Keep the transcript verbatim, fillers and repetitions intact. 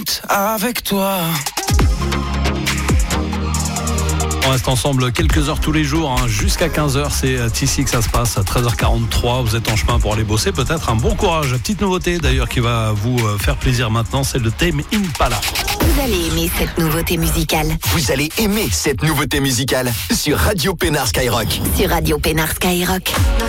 avec toi. On reste ensemble quelques heures tous les jours, hein. Jusqu'à quinze heures, c'est ici que ça se passe, à treize heures quarante-trois, vous êtes en chemin pour aller bosser, peut-être un bon courage. Petite nouveauté d'ailleurs qui va vous faire plaisir maintenant, c'est le Tame Impala. Vous allez aimer cette nouveauté musicale. Vous allez aimer cette nouveauté musicale sur Radio Pénard Skyrock. Sur Radio Pénard Skyrock.